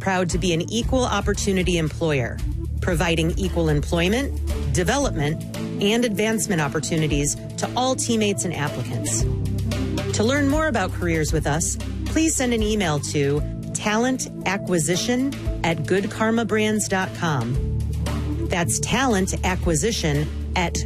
proud to be an equal opportunity employer, providing equal employment, development, and advancement opportunities to all teammates and applicants. To learn more about careers with us, please send an email to talentacquisition@goodkarmabrands.com. That's talentacquisition at